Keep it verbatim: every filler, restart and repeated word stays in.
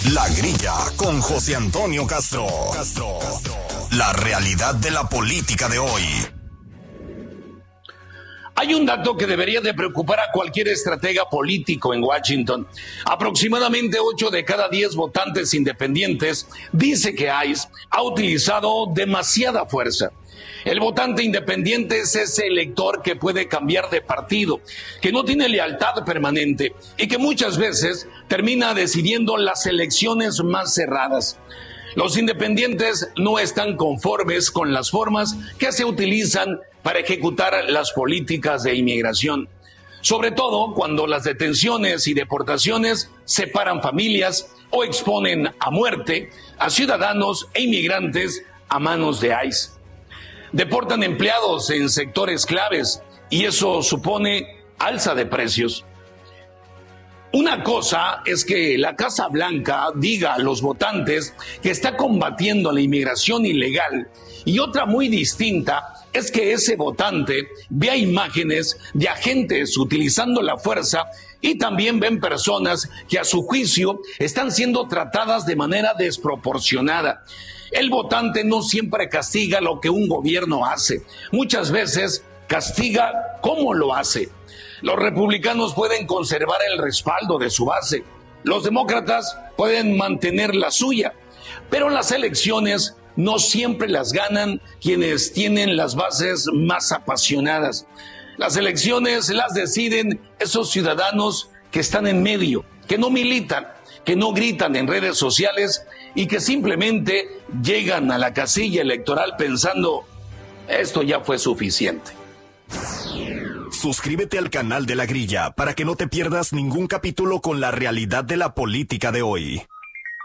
La Grilla con José Antonio Castro. Castro. La realidad de la política de hoy. Hay un dato que debería de preocupar a cualquier estratega político en Washington. Aproximadamente ocho de cada diez votantes independientes dice que ICE ha utilizado demasiada fuerza. El votante independiente es ese elector que puede cambiar de partido, que no tiene lealtad permanente y que muchas veces termina decidiendo las elecciones más cerradas. Los independientes no están conformes con las formas que se utilizan para ejecutar las políticas de inmigración, sobre todo cuando las detenciones y deportaciones separan familias o exponen a muerte a ciudadanos e inmigrantes a manos de ICE. Deportan empleados en sectores claves y eso supone alza de precios. Una cosa es que la Casa Blanca diga a los votantes que está combatiendo la inmigración ilegal y otra muy distinta es que ese votante vea imágenes de agentes utilizando la fuerza y también ven personas que a su juicio están siendo tratadas de manera desproporcionada. El votante no siempre castiga lo que un gobierno hace, muchas veces castiga cómo lo hace. Los republicanos pueden conservar el respaldo de su base, los demócratas pueden mantener la suya, pero las elecciones no siempre las ganan quienes tienen las bases más apasionadas. Las elecciones las deciden esos ciudadanos que están en medio, que no militan, que no gritan en redes sociales y que simplemente llegan a la casilla electoral pensando, esto ya fue suficiente. Suscríbete al canal de La Grilla para que no te pierdas ningún capítulo con la realidad de la política de hoy.